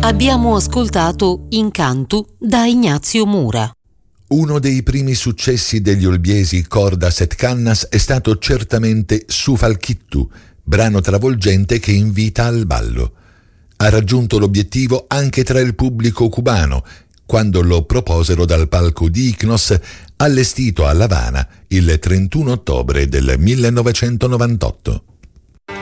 Abbiamo ascoltato Incantu da Ignazio Mura. Uno dei primi successi degli olbiesi Cordas et Cannas è stato certamente Su Falchittu, brano travolgente che invita al ballo. Ha raggiunto l'obiettivo anche tra il pubblico cubano, quando lo proposero dal palco di Ichnos, allestito a La Habana il 31 ottobre del 1998.